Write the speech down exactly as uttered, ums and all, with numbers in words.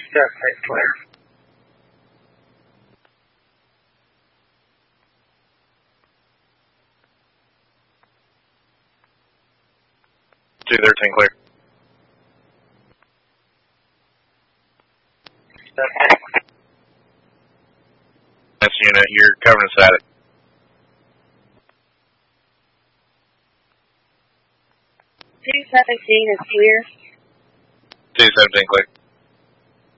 seven, clear. two thirteen, clear. seven. This unit, you're covering static. two seventeen is clear. two seventeen, clear.